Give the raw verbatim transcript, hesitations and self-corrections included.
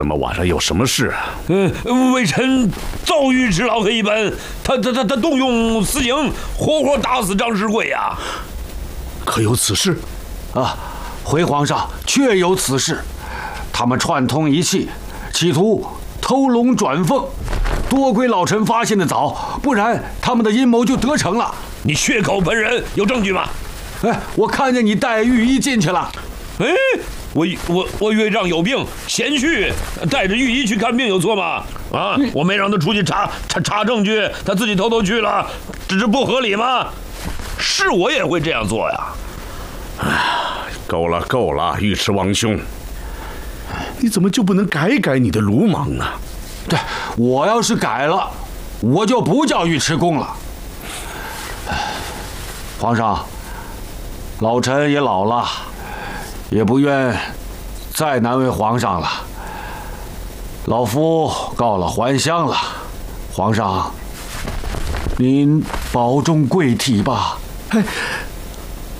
怎么晚上有什么事啊？ 嗯，微臣遭遇知老贼一本，他他他他动用私刑，活活打死张世贵呀！ 可有此事？ 啊，回皇上，确有此事。他们串通一气，企图偷龙转凤。多亏老臣发现的早，不然他们的阴谋就得逞了。 你血口喷人，有证据吗？ 哎，我看见你带御医进去了。 哎，我我我岳丈有病，先去带着御医去看病有错吗？啊，我没让他出去查查查证据，他自己偷偷去了，这是不合理吗？是我也会这样做呀。 哎，够了够了，尉迟王兄，你怎么就不能改改你的鲁莽呢？ 对，我要是改了，我就不叫尉迟恭了。皇上，老臣也老了，也不愿再难为皇上了。老夫告了还乡了，皇上，您保重贵体吧。 哎，